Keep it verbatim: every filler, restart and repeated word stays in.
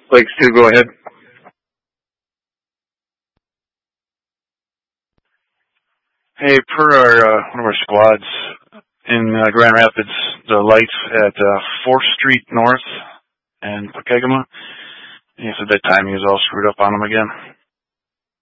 Lake Stu, go ahead. Hey, per our uh, one of our squads in uh, Grand Rapids, the lights at uh, fourth Street North and Pokegama, he said that timing is all screwed up on them again.